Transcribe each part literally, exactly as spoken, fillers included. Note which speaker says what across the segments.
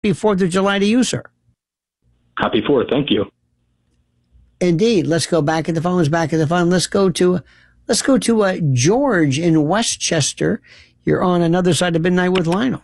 Speaker 1: happy fourth of July to you, sir.
Speaker 2: Happy fourth. Thank you.
Speaker 1: Indeed. Let's go back at the phones, back at the phone. Let's go to, let's go to uh, George in Westchester. You're on Another Side of Midnight with Lionel.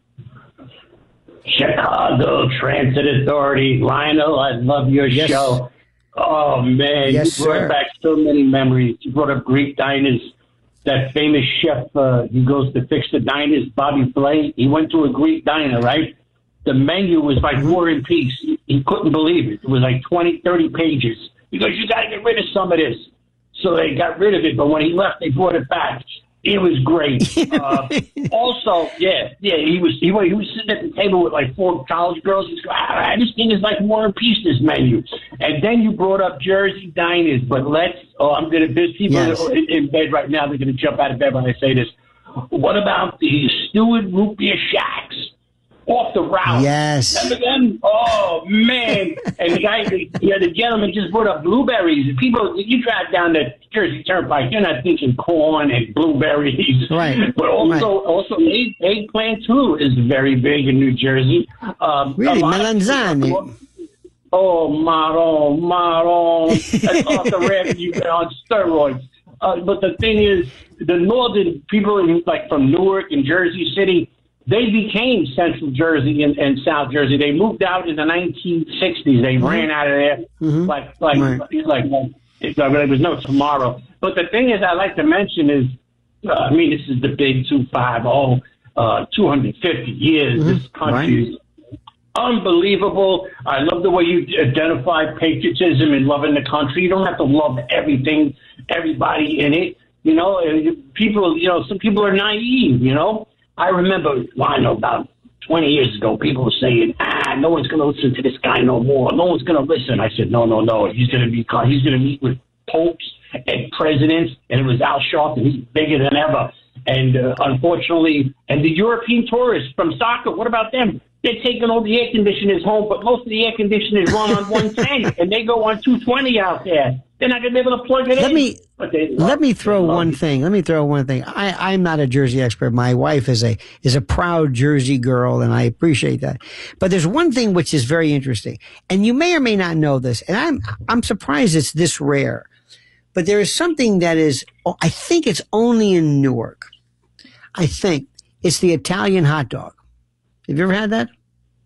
Speaker 3: Chicago Transit Authority. Lionel, I love your
Speaker 1: yes.
Speaker 3: show. Oh, man.
Speaker 1: Yes,
Speaker 3: you brought
Speaker 1: sir.
Speaker 3: back so many memories. You brought up Greek diners. That famous chef, uh, he goes to fix the diners, Bobby Flay. He went to a Greek diner, right? The menu was like
Speaker 1: Mm-hmm.
Speaker 3: War and Peace. He, he couldn't believe it. It was like twenty, thirty pages. He goes, you got to get rid of some of this. So they got rid of it. But when he left, they brought it back. It was great. Uh, also, yeah, yeah, he was he, was- he was sitting at the table with like four college girls. He's going, ah, this thing is like War and Peace, this menu. And then you brought up Jersey diners. But let's, oh, I'm going to, there's people
Speaker 1: Yes.
Speaker 3: in, in bed right now. They're going to jump out of bed when I say this. What about the Stewart Root Beer Shacks? Off the route.
Speaker 1: Yes.
Speaker 3: Remember them? Oh, man. And the guy, the, yeah, the gentleman just brought up blueberries. People, you drive down the Jersey Turnpike, you're not thinking corn and blueberries.
Speaker 1: Right.
Speaker 3: But also,
Speaker 1: Right.
Speaker 3: also egg, eggplant, too, is very big in New Jersey. Um,
Speaker 1: Really,
Speaker 3: a lot of-
Speaker 1: melanzane.
Speaker 3: Oh, marron, marron. That's off the rack you get on steroids. Uh, but the thing is, the northern people, in, like from Newark and Jersey City, they became Central Jersey and, and South Jersey. They moved out in the nineteen sixties. They mm-hmm. ran out of there mm-hmm. like like right. like, like it, there was no tomorrow. But the thing is, I like to mention is, uh, I mean, this is the big two five oh, uh, two hundred fifty years. Mm-hmm. This country is right. unbelievable. I love the way you identify patriotism and loving the country. You don't have to love everything, everybody in it. You know, people. You know, some people are naive. You know. I remember, well, I know about twenty years ago, people were saying, ah, no one's going to listen to this guy no more. No one's going to listen. I said, no, no, no. He's going to be, he's going to meet with popes and presidents, and it was Al Sharpton. He's bigger than ever. And uh, unfortunately, and the European tourists from soccer, what about them? They're taking all the air conditioners home, but most of the air conditioners run on one ten, and they go on two twenty out there. They're not going to be able to plug it
Speaker 1: let
Speaker 3: in.
Speaker 1: Me, let me throw one
Speaker 3: it.
Speaker 1: thing. Let me throw one thing. I, I'm not a Jersey expert. My wife is a is a proud Jersey girl, and I appreciate that. But there's one thing which is very interesting, and you may or may not know this, and I'm I'm surprised it's this rare. But there is something that is, I think it's only in Newark. I think it's the Italian hot dog. Have you ever had that?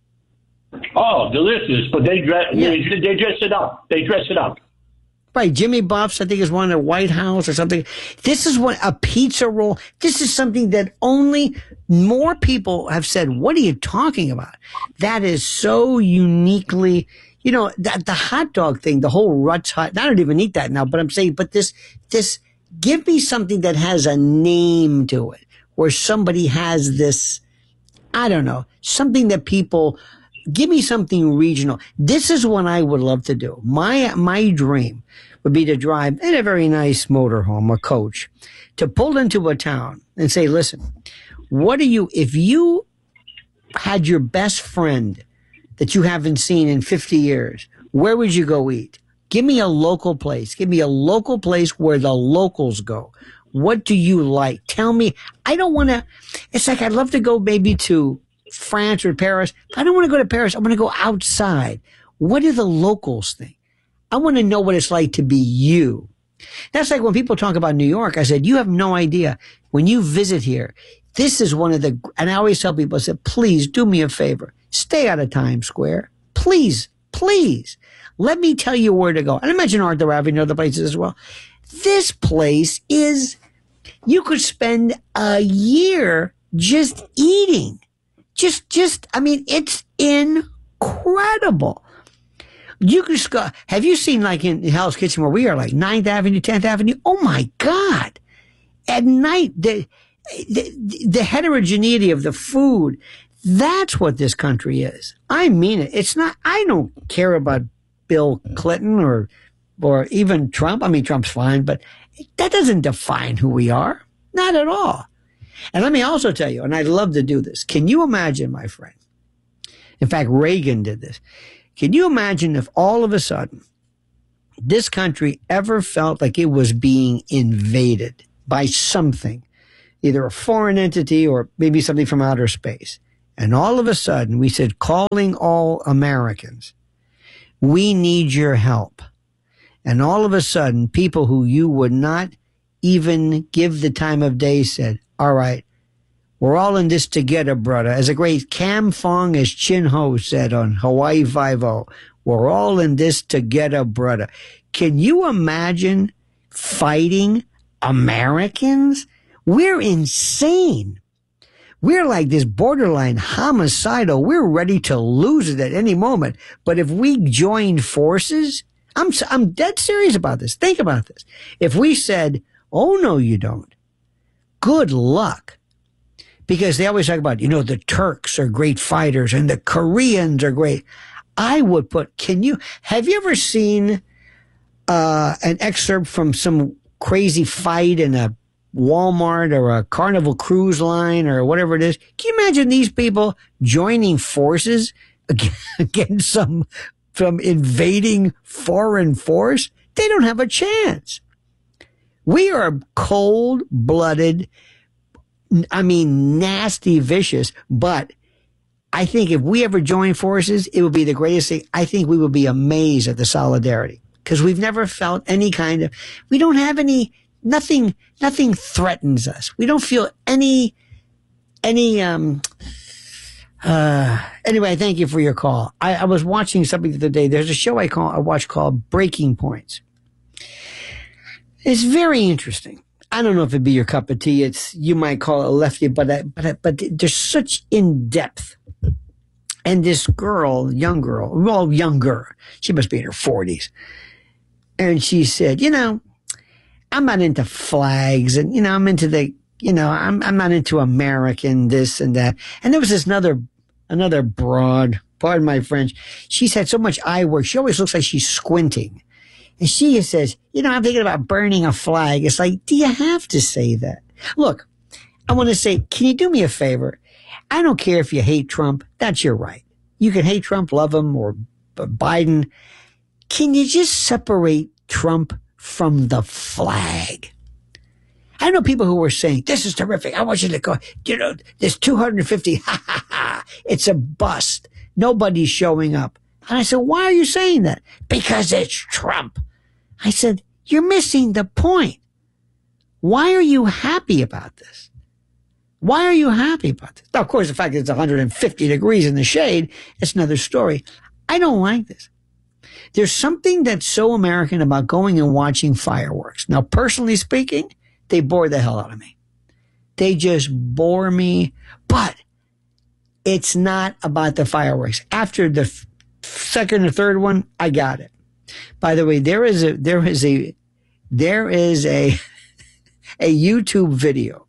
Speaker 3: Oh, delicious! But they dress
Speaker 1: Yeah.
Speaker 3: they, they dress it up. They dress it up.
Speaker 1: Right, Jimmy Buff's, I think, is one at White House or something. This is what a pizza roll. This is something that only more people have said. What are you talking about? That is so uniquely, you know, that the hot dog thing, the whole Rutt's hot. I don't even eat that now, but I'm saying, but this, this, give me something that has a name to it, where somebody has this, I don't know, something that people. Give me something regional. This is what I would love to do. My my dream would be to drive in a very nice motorhome, a coach, to pull into a town and say, listen, what are you, if you had your best friend that you haven't seen in fifty years, where would you go eat? Give me a local place. Give me a local place where the locals go. What do you like? Tell me. I don't want to, it's like I'd love to go maybe to France or Paris. I don't want to go to Paris. I want to go outside. What do the locals think? I want to know what it's like to be you. That's like when people talk about New York. I said, you have no idea. When you visit here, this is one of the, and I always tell people, I said, please do me a favor. Stay out of Times Square. Please, please. Let me tell you where to go. And I mentioned Arthur Avenue and other places as well. This place is, you could spend a year just eating. Just, just, I mean, it's incredible. You could just go, have you seen like in Hell's Kitchen where we are, like ninth Avenue, tenth Avenue? Oh my God. At night, the, the, the heterogeneity of the food, that's what this country is. I mean it. It's not, I don't care about Bill Clinton or, or even Trump. I mean, Trump's fine, but that doesn't define who we are. Not at all. And let me also tell you, and I'd love to do this. Can you imagine, my friend? In fact, Reagan did this. Can you imagine if all of a sudden this country ever felt like it was being invaded by something, either a foreign entity or maybe something from outer space? And all of a sudden, we said, calling all Americans, we need your help. And all of a sudden, people who you would not even give the time of day said, all right, we're all in this together, brother. As a great Cam Fong as Chin Ho said on Hawaii Five-O, we're all in this together, brother. Can you imagine fighting Americans? We're insane. We're like this borderline homicidal. We're ready to lose it at any moment. But if we joined forces, I'm, I'm dead serious about this. Think about this. If we said, oh, no, you don't. Good luck. Because they always talk about, you know, the Turks are great fighters and the Koreans are great. I would put, can you, have you ever seen uh, an excerpt from some crazy fight in a Walmart or a Carnival Cruise Line or whatever it is? Can you imagine these people joining forces against some, some invading foreign force? They don't have a chance. We are cold-blooded, I mean, nasty, vicious, but I think if we ever join forces, it would be the greatest thing. I think we would be amazed at the solidarity because we've never felt any kind of, we don't have any, nothing, nothing threatens us. We don't feel any, any, um, uh, anyway, thank you for your call. I, I was watching something the other day. There's a show I call, I watch called Breaking Points. It's very interesting. I don't know if it'd be your cup of tea. It's, you might call it a lefty, but, I, but, I, but there's such in-depth. And this girl, young girl, well, younger, she must be in her forties. And she said, you know, I'm not into flags and, you know, I'm into the, you know, I'm, I'm not into American this and that. And there was this another, another broad, pardon my French. She's had so much eye work. She always looks like she's squinting. And she says, you know, I'm thinking about burning a flag. It's like, do you have to say that? Look, I want to say, can you do me a favor? I don't care if you hate Trump. That's your right. You can hate Trump, love him, or Biden. Can you just separate Trump from the flag? I know people who were saying, this is terrific. I want you to go, you know, there's two hundred fifty. Ha, ha, ha. It's a bust. Nobody's showing up. And I said, why are you saying that? Because it's Trump. I said, you're missing the point. Why are you happy about this? Why are you happy about this? Now, of course, the fact that it's one hundred fifty degrees in the shade, it's another story. I don't like this. There's something that's so American about going and watching fireworks. Now, personally speaking, they bore the hell out of me. They just bore me. But it's not about the fireworks. After the f- second or third one, I got it. By the way, there is a there is a there is a a YouTube video.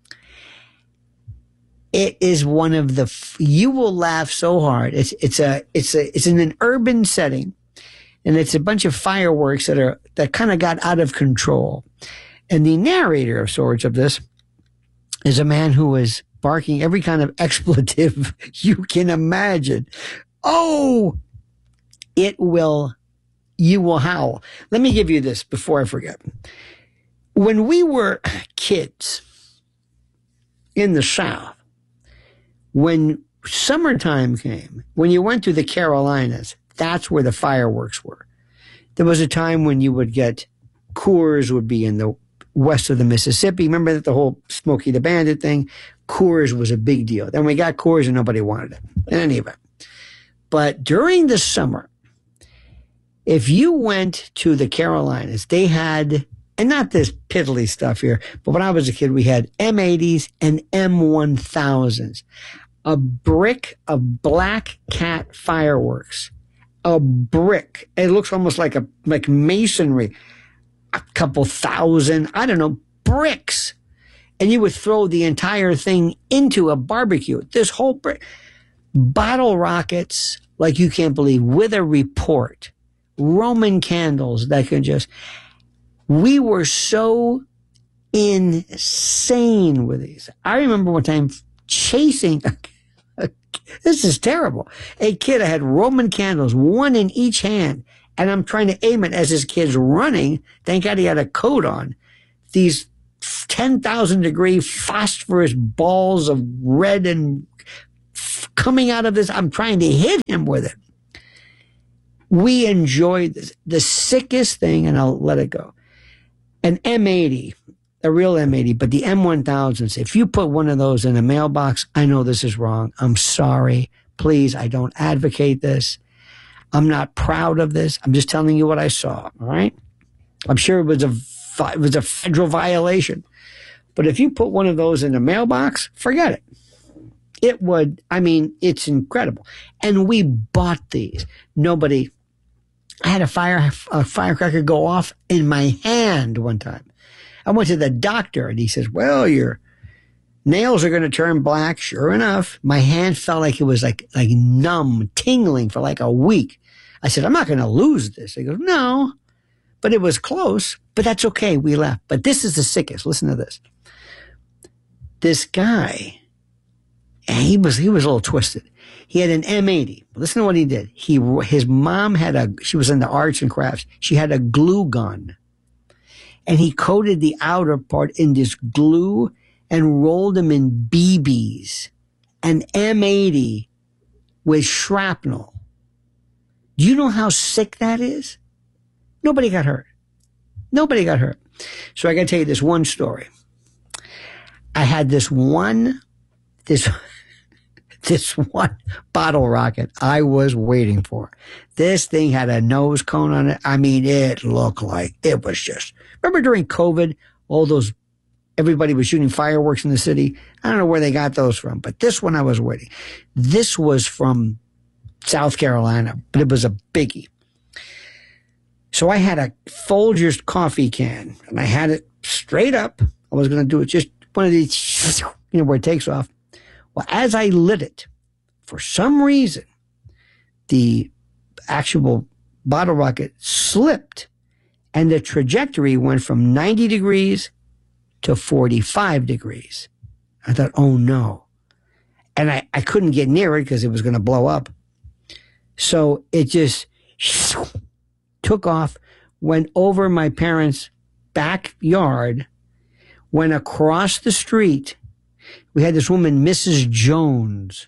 Speaker 1: It is one of the, you will laugh so hard. It's, it's a, it's a, it's in an urban setting and it's a bunch of fireworks that are, that kind of got out of control. And the narrator of sorts of this is a man who is barking every kind of expletive you can imagine. Oh, it will, you will howl. Let me give you this before I forget. When we were kids in the South, when summertime came, when you went to the Carolinas, that's where the fireworks were. There was a time when you would get, Coors would be in the west of the Mississippi. Remember that the whole Smokey the Bandit thing? Coors was a big deal. Then we got Coors and nobody wanted it. In any event. But during the summer, if you went to the Carolinas, they had, and not this piddly stuff here, but when I was a kid, we had M eighties and M one thousands. A brick of Black Cat fireworks. A brick. It looks almost like a like masonry. A couple thousand, I don't know, bricks. And you would throw the entire thing into a barbecue. This whole brick. Bottle rockets, like you can't believe, with a report. Roman candles that could just... We were so insane with these. I remember one time chasing... This is terrible. A kid, I had Roman candles, one in each hand, and I'm trying to aim it as this kid's running. Thank God he had a coat on. These ten thousand degree phosphorus balls of red and coming out of this. I'm trying to hit him with it. We enjoyed this. The sickest thing, and I'll let it go. An M eighty, a real M eighty, but the M one thousands, if you put one of those in a mailbox, I know this is wrong. I'm sorry. Please, I don't advocate this. I'm not proud of this. I'm just telling you what I saw, all right? I'm sure it was a, it was a federal violation. But if you put one of those in a mailbox, forget it. It would, I mean, it's incredible. And we bought these. Nobody, I had a fire, a firecracker go off in my hand one time. I went to the doctor and he says, well, your nails are going to turn black. Sure enough, my hand felt like it was like, like numb, tingling for like a week. I said, I'm not going to lose this. He goes, no, but it was close, but that's okay. We left. But this is the sickest. Listen to this. This guy, and he was, he was a little twisted. He had an M eighty. Listen to what he did. He, his mom had a, she was in the arts and crafts. She had a glue gun and he coated the outer part in this glue and rolled them in B Bs. An M eighty with shrapnel. Do you know how sick that is? Nobody got hurt. Nobody got hurt. So I got to tell you this one story. I had this one, this, this one bottle rocket I was waiting for. This thing had a nose cone on it. I mean, it looked like it was just, remember during COVID, all those, everybody was shooting fireworks in the city. I don't know where they got those from, but this one I was waiting. This was from South Carolina, but it was a biggie. So I had a Folgers coffee can and I had it straight up. I was going to do it just one of these, you know, where it takes off. Well, as I lit it, for some reason, the actual bottle rocket slipped and the trajectory went from ninety degrees to forty-five degrees. I thought, oh no. And I, I couldn't get near it because it was going to blow up. So it just took off, went over my parents' backyard, went across the street. We had this woman, Missus Jones,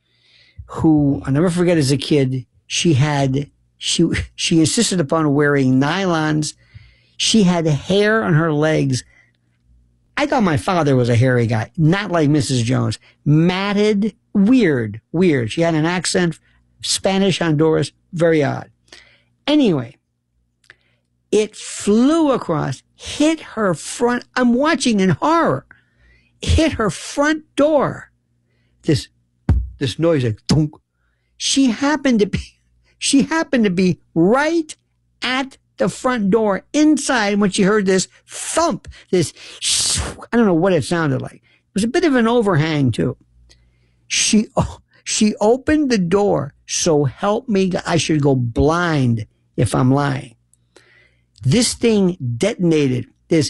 Speaker 1: who I'll never forget as a kid. She had, she, she insisted upon wearing nylons. She had hair on her legs. I thought my father was a hairy guy, not like Missus Jones. Matted, weird, weird. She had an accent, Spanish, Honduras, very odd. Anyway, it flew across, hit her front. I'm watching in horror. Hit her front door. This, this noise like thunk. She happened to be, she happened to be right at the front door inside when she heard this thump, this, I don't know what it sounded like. It was a bit of an overhang too. She, she opened the door. So help me, I should go blind if I'm lying. This thing detonated. This,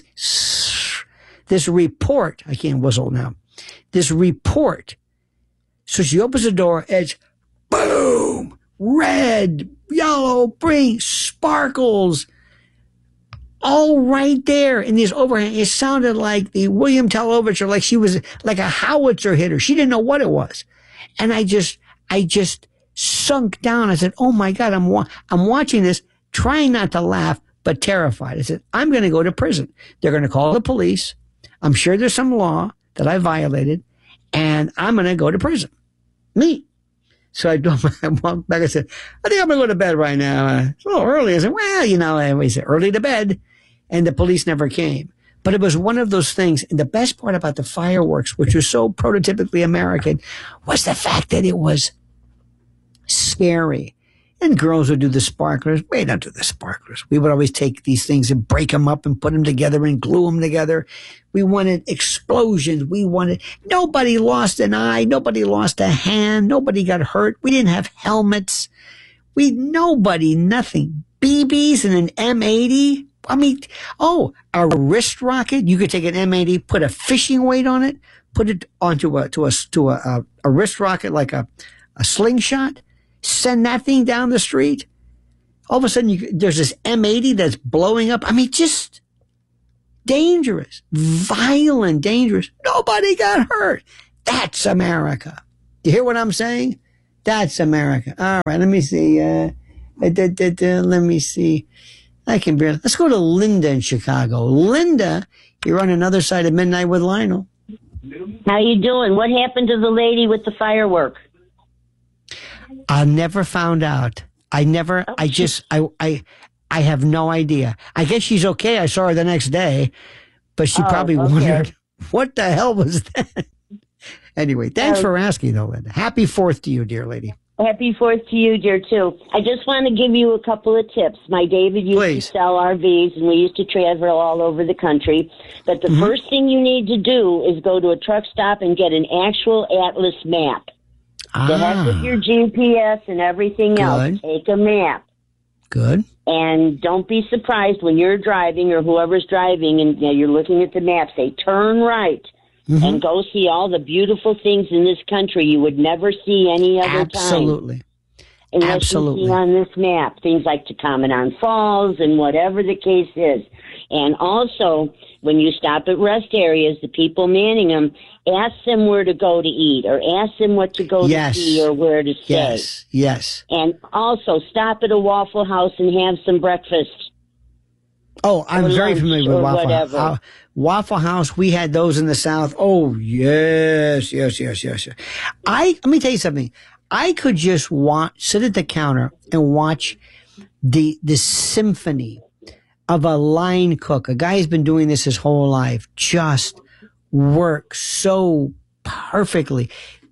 Speaker 1: this report, I can't whistle now, this report. So she opens the door, it's boom, red, yellow, green, sparkles, all right there in this overhang. It sounded like the William Tell overture, like she was like a howitzer hitter. She didn't know what it was. And I just, I just sunk down. I said, oh my God, I'm, wa- I'm watching this, trying not to laugh, but terrified. I said, I'm going to go to prison. They're going to call the police. I'm sure there's some law that I violated, and I'm going to go to prison. Me. So I, I walked back. I said, I think I'm going to go to bed right now. Uh, it's a little early. I said, well, you know, I said, early to bed. And the police never came. But it was one of those things. And the best part about the fireworks, which was so prototypically American, was the fact that it was scary. And girls would do the sparklers. We don't do the sparklers. We would always take these things and break them up and put them together and glue them together. We wanted explosions. We wanted, nobody lost an eye. Nobody lost a hand. Nobody got hurt. We didn't have helmets. We, nobody, nothing. B Bs and an M eighty. I mean, oh, a wrist rocket. You could take an M eighty, put a fishing weight on it, put it onto a, to a, to a, a, a wrist rocket like a, a slingshot. Send that thing down the street. All of a sudden, you, there's this M eighty that's blowing up. I mean, just dangerous, violent, dangerous. Nobody got hurt. That's America. Do you hear what I'm saying? That's America. All right, let me see. Uh, uh, da, da, da, let me see. I can barely. Let's go to Linda in Chicago. Linda, you're on another side of Midnight with Lionel.
Speaker 4: How you doing? What happened to the lady with the firework?
Speaker 1: I never found out. I never.
Speaker 4: Oh,
Speaker 1: I just. I. I. I have no idea. I guess she's okay. I saw her the next day, but she
Speaker 4: Oh,
Speaker 1: probably
Speaker 4: okay.
Speaker 1: wondered what the hell was that. Anyway, thanks
Speaker 4: Oh.
Speaker 1: for asking, though, Linda. Happy Fourth to you, dear lady.
Speaker 4: Happy Fourth to you, dear, too. I just want to give you a couple of tips. My David used
Speaker 1: Please.
Speaker 4: to sell R Vs, and we used to travel all over the country. But the
Speaker 1: Mm-hmm.
Speaker 4: first thing you need to do is go to a truck stop and get an actual Atlas map. The heck with
Speaker 1: Ah,
Speaker 4: your G P S and everything else.
Speaker 1: Good.
Speaker 4: Take a map.
Speaker 1: good.
Speaker 4: And don't be surprised when you're driving or whoever's driving and you know, you're looking at the map. Say, turn right
Speaker 1: Mhm.
Speaker 4: and go see all the beautiful things in this country you would never see any other time.
Speaker 1: Absolutely.
Speaker 4: Unless
Speaker 1: Absolutely.
Speaker 4: you see on this map things like Tacamanon Falls and whatever the case is. And also, when you stop at rest areas, the people manning them, ask them where to go to eat or ask them what to go
Speaker 1: Yes.
Speaker 4: to see or where to stay.
Speaker 1: Yes. Yes.
Speaker 4: And also, stop at a Waffle House and have some breakfast.
Speaker 1: Oh, I'm
Speaker 4: Or
Speaker 1: very
Speaker 4: lunch
Speaker 1: familiar with
Speaker 4: or
Speaker 1: Waffle House.
Speaker 4: whatever.
Speaker 1: Uh, Waffle House, we had those in the South. Oh, yes, yes, yes, yes. yes. I let me tell you something. I could just watch, sit at the counter and watch the the symphony of a line cook. A guy who's been doing this his whole life, just work so perfectly,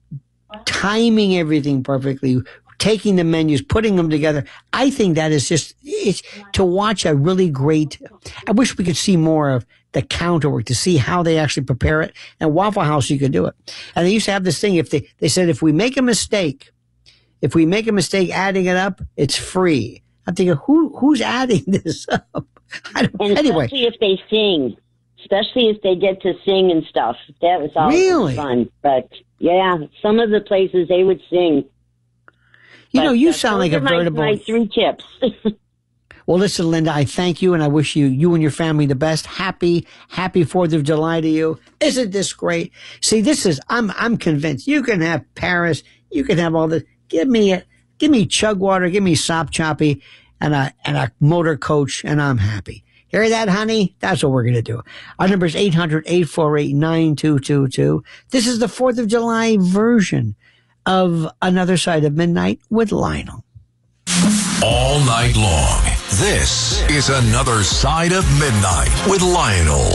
Speaker 1: timing everything perfectly, taking the menus, putting them together. I think that is just, it's to watch a really great, I wish we could see more of the counter work to see how they actually prepare it. And Waffle House, you could do it. And they used to have this thing, if they, they said, if we make a mistake, if we make a mistake adding it up, it's free. I'm thinking, who, who's adding this up? I don't,
Speaker 4: And
Speaker 1: anyway,
Speaker 4: especially if they sing. Especially if they get to sing and stuff. That was always
Speaker 1: Really?
Speaker 4: fun. But, yeah, some of the places they would sing.
Speaker 1: you know,
Speaker 4: But,
Speaker 1: you
Speaker 4: uh,
Speaker 1: sound
Speaker 4: those
Speaker 1: like a
Speaker 4: are my,
Speaker 1: veritable.
Speaker 4: my three tips.
Speaker 1: Well, listen, Linda, I thank you and I wish you, you and your family the best. Happy, happy fourth of July to you. Isn't this great? See, this is, I'm, I'm convinced you can have Paris. You can have all this. Give me a, give me chug water. Give me sop choppy and a, and a motor coach and I'm happy. Hear that, honey? That's what we're going to do. Our number is eight hundred, eight four eight, nine two two two. This is the fourth of July version of Another Side of Midnight with Lionel.
Speaker 5: All night long. This is Another Side of Midnight with Lionel.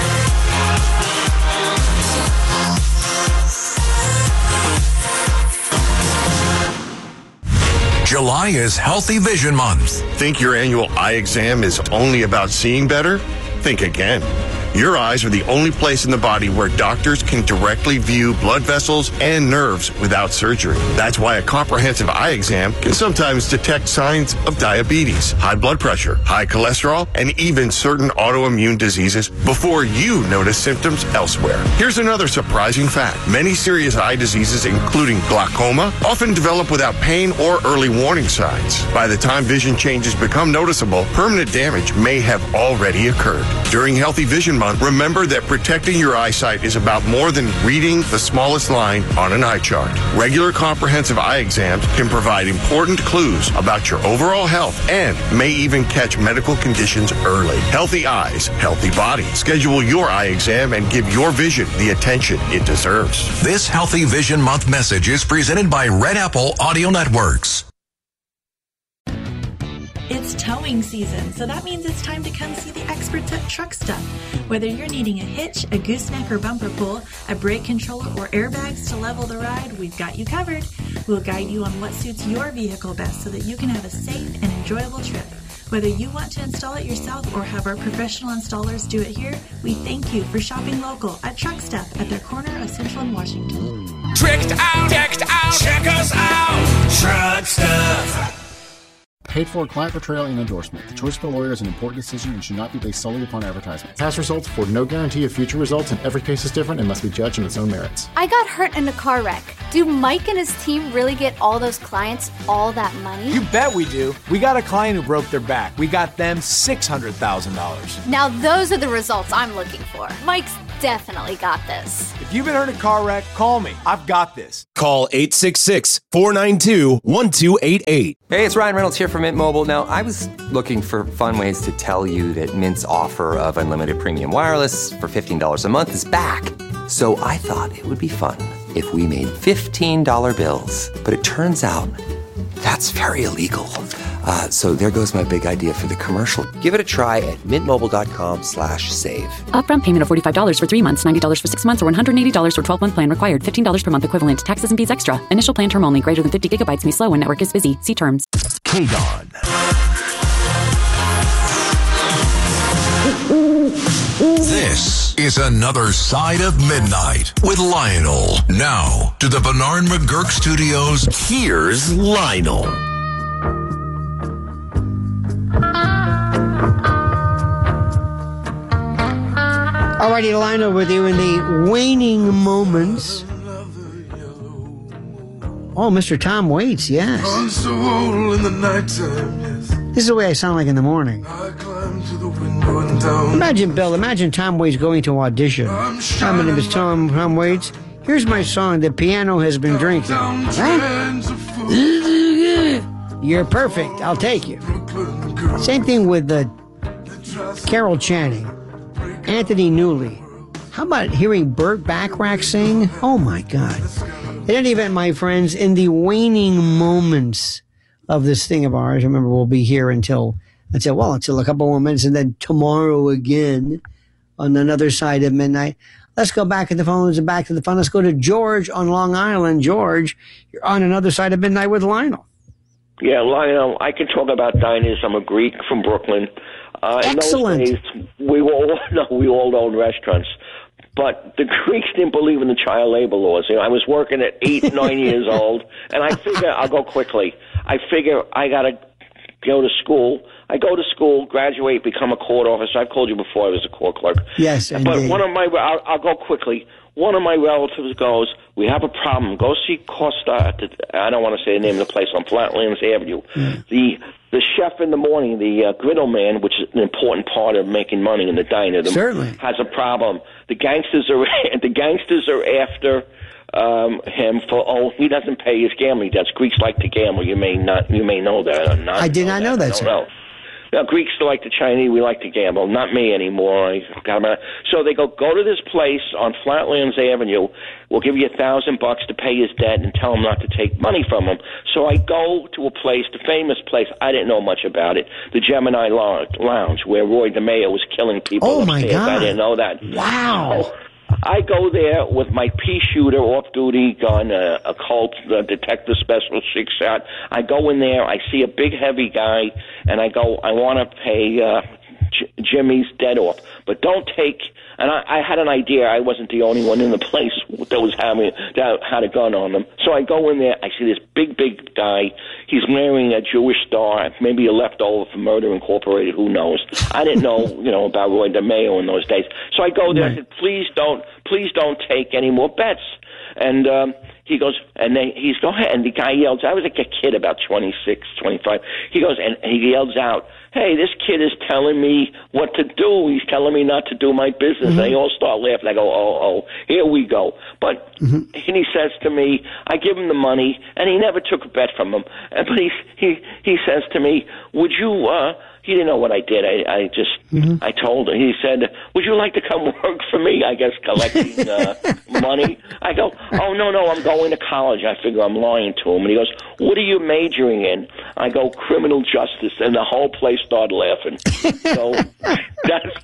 Speaker 5: July is Healthy Vision Month.
Speaker 6: Think your annual eye exam is only about seeing better? Think again. Your eyes are the only place in the body where doctors can directly view blood vessels and nerves without surgery. That's why a comprehensive eye exam can sometimes detect signs of diabetes, high blood pressure, high cholesterol, and even certain autoimmune diseases before you notice symptoms elsewhere. Here's another surprising fact. Many serious eye diseases, including glaucoma, often develop without pain or early warning signs. By the time vision changes become noticeable, permanent damage may have already occurred. During Healthy Vision Month, remember that protecting your eyesight is about more than reading the smallest line on an eye chart. Regular comprehensive eye exams can provide important clues about your overall health and may even catch medical conditions early. Healthy eyes, healthy body. Schedule your eye exam and give your vision the attention it deserves.
Speaker 5: This Healthy Vision Month message is presented by Red Apple Audio Networks.
Speaker 7: It's towing season, so that means it's time to come see the experts at Truck Stuff. Whether you're needing a hitch, a gooseneck or bumper pull, a brake controller, or airbags to level the ride, we've got you covered. We'll guide you on what suits your vehicle best so that you can have a safe and enjoyable trip. Whether you want to install it yourself or have our professional installers do it here, we thank you for shopping local at Truck Stuff at their corner of Central and Washington.
Speaker 8: Tricked out, decked out, check us out, Truck Stuff.
Speaker 9: Paid for client portrayal and endorsement. The choice of a lawyer is an important decision and should not be based solely upon advertisement. Past results afford no guarantee of future results, and every case is different and must be judged on its own merits.
Speaker 10: I got hurt in a car wreck. Do Mike and his team really get all those clients all that money?
Speaker 8: You bet we do. We got a client who broke their back. We got them six hundred thousand dollars.
Speaker 10: Now those are the results I'm looking for. Mike's definitely got this.
Speaker 11: If you've been hurt in a car wreck, call me. I've got this.
Speaker 12: Call eight six six, four nine two, one two eight eight.
Speaker 13: Hey, it's Ryan Reynolds here from Mint Mobile. Now, I was looking for fun ways to tell you that Mint's offer of unlimited premium wireless for fifteen dollars a month is back. So I thought it would be fun if we made fifteen dollar bills. But it turns out that's very illegal. Uh, so there goes my big idea for the commercial. Give it a try at mintmobile.com slash save.
Speaker 14: Upfront payment of forty-five dollars for three months, ninety dollars for six months, or one hundred eighty dollars for twelve-month plan required. fifteen dollars per month equivalent. Taxes and fees extra. Initial plan term only. Greater than fifty gigabytes may slow when network is busy. See terms.
Speaker 5: K-Don. This is Another Side of Midnight with Lionel. Now, to the Bernard McGurk Studios, here's Lionel.
Speaker 1: Alrighty, Lionel with you in the waning moments. Oh, Mister Tom Waits, yes.
Speaker 15: I'm so old in the nighttime, yes.
Speaker 1: This is the way I sound like in the morning.
Speaker 15: I climb to the window and down.
Speaker 1: Imagine, Bill, imagine Tom Waits going to audition. Hi, my name is Tom, Tom Waits. Here's my song, The Piano Has Been Drinking. Huh? You're perfect. I'll take you. Same thing with uh, Carol Channing, Anthony Newley. How about hearing Burt Bacharach sing? Oh, my God. In any event, my friends, in the waning moments of this thing of ours, remember, we'll be here until, until well, until a couple more minutes, and then tomorrow again on Another Side of Midnight. Let's go back to the phones and back to the fun. Let's go to George on Long Island. George, you're on Another Side of Midnight with Lionel.
Speaker 16: Yeah, Lionel, I can talk about diners. I'm a Greek from Brooklyn. Uh,
Speaker 1: Excellent.
Speaker 16: In those days, we were all, no, we all owned restaurants. But the Greeks didn't believe in the child labor laws. You know, I was working at eight, nine years old, and I figure I'll go quickly. I figure I got to go to school. I go to school, graduate, become a court officer. I've told you before I was a court clerk.
Speaker 1: Yes,
Speaker 16: But
Speaker 1: indeed.
Speaker 16: one of my, I'll, I'll go quickly. One of my relatives goes, we have a problem. Go see Costa. At the, I don't want to say the name of the place on Flatlands Avenue. Mm. The the chef in the morning, the uh, griddle man, which is an important part of making money in the diner, the,
Speaker 1: Certainly.
Speaker 16: has a problem. The gangsters are the gangsters are after um, him for oh he doesn't pay his gambling debts. Greeks like to gamble. You may not you may know that. Or not
Speaker 1: I did not know that.
Speaker 16: I don't know. Now, Greeks like the Chinese. We like to gamble. Not me anymore. I got my, so they go go to this place on Flatlands Avenue. We'll give you a thousand bucks to pay his debt and tell him not to take money from him. So I go to a place, the famous place. I didn't know much about it. The Gemini Lounge, where Roy DeMeo was killing people.
Speaker 1: Oh my
Speaker 16: upstairs.
Speaker 1: God!
Speaker 16: I didn't know that.
Speaker 1: Wow.
Speaker 16: So, I go there with my pea shooter off-duty gun, uh, a Colt uh, detective special six shot. I go in there, I see a big heavy guy, and I go, I want to pay uh, J- Jimmy's debt off, but don't take. And I, I had an idea. I wasn't the only one in the place that was having that had a gun on them. So I go in there. I see this big, big guy. He's wearing a Jewish star, maybe a leftover from Murder Incorporated. Who knows? I didn't know, you know, about Roy DeMeo in those days. So I go there. Right. I said, please don't, please don't take any more bets. And um, he goes, and then he's go ahead. And the guy yells. I was like a kid, about twenty-six, twenty-five. He goes and, and he yells out, hey, this kid is telling me what to do. He's telling me not to do my business. Mm-hmm. And they all start laughing. I go, oh, oh, here we go. But mm-hmm. and he says to me, I give him the money, and he never took a bet from him. And, but he, he, he says to me, would you, uh, he didn't know what I did. I, I just, mm-hmm. I told him. He said, would you like to come work for me? I guess collecting uh, money. I go, oh, no, no, I'm going to college. I figure I'm lying to him. And he goes, what are you majoring in? I go, criminal justice. And the whole place started laughing. So that's,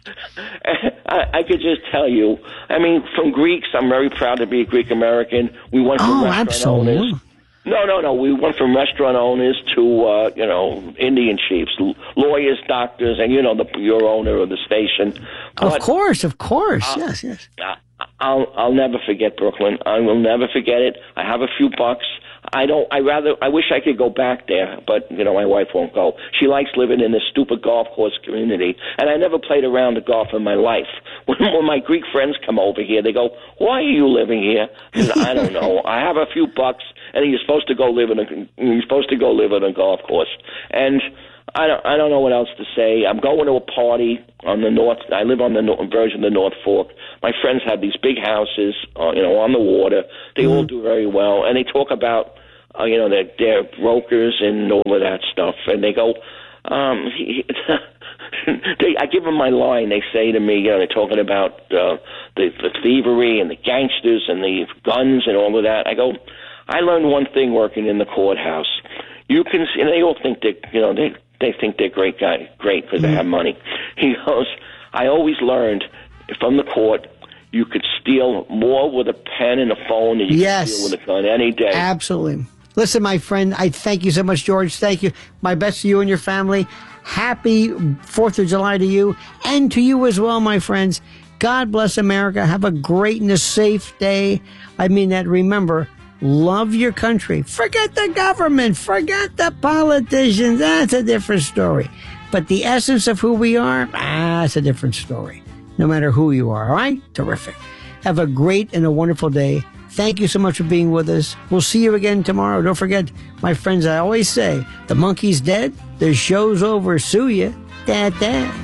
Speaker 16: I, I could just tell you. I mean, from Greeks, I'm very proud to be a Greek American. We went from
Speaker 1: oh,
Speaker 16: restaurant
Speaker 1: absolutely.
Speaker 16: owners. No, no, no. We went from restaurant owners to, uh, you know, Indian chiefs, lawyers, doctors, and, you know, the, your owner of the station.
Speaker 1: But, of course, of course.
Speaker 16: Uh,
Speaker 1: yes, yes.
Speaker 16: I'll, I'll never forget Brooklyn. I will never forget it. I have a few bucks. I don't, I rather, I wish I could go back there, but, you know, my wife won't go. She likes living in this stupid golf course community, and I never played around the golf in my life. When, when my Greek friends come over here, they go, why are you living here? I, said, I don't know. I have a few bucks, and you're supposed to go live in a you're supposed to go live in a golf course. And I don't I don't know what else to say. I'm going to a party on the north. I live on the north, version of the North Fork. My friends have these big houses, uh, you know, on the water. They mm-hmm. all do very well, and they talk about uh, you know they're, they're brokers and all of that stuff. And they go. Um, they, I give them my line. They say to me, you know, they're talking about uh, the, the thievery and the gangsters and the guns and all of that. I go, I learned one thing working in the courthouse. You can, and they all think they, you know, they they think they're great guy, great because mm-hmm. they have money. He goes, I always learned from the court, you could steal more with a pen and a phone than you
Speaker 1: yes.
Speaker 16: could steal with a gun any day.
Speaker 1: Absolutely. Listen, my friend, I thank you so much, George. Thank you. My best to you and your family. Happy fourth of July to you and to you as well, my friends. God bless America. Have a great and a safe day. I mean that. Remember, love your country. Forget the government. Forget the politicians. That's a different story. But the essence of who we are, ah, that's a different story. No matter who you are, all right? Terrific. Have a great and a wonderful day. Thank you so much for being with us. We'll see you again tomorrow. Don't forget, my friends, I always say, the monkey's dead, the show's over. Sue ya. Dad, dad.